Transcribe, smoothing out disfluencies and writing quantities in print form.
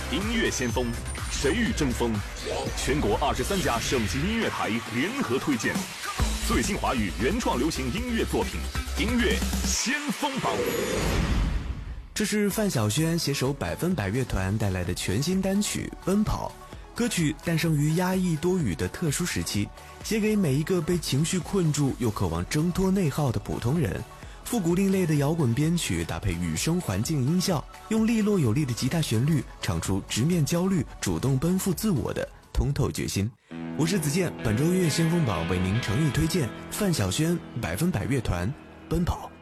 音乐先锋，谁与争锋？全国23家省级音乐台联合推荐最新华语原创流行音乐作品，音乐先锋榜。 这是范晓萱携手100%乐团带来的全新单曲《奔跑》。歌曲诞生于压抑多雨的特殊时期，写给每一个被情绪困住又渴望挣脱内耗的普通人。复古另类的摇滚编曲搭配雨声环境音效，用利落有力的吉他旋律唱出直面焦虑、主动奔赴自我的通透决心。我是子健，本周音乐先锋榜为您诚意推荐范晓萱100%乐团《奔跑》。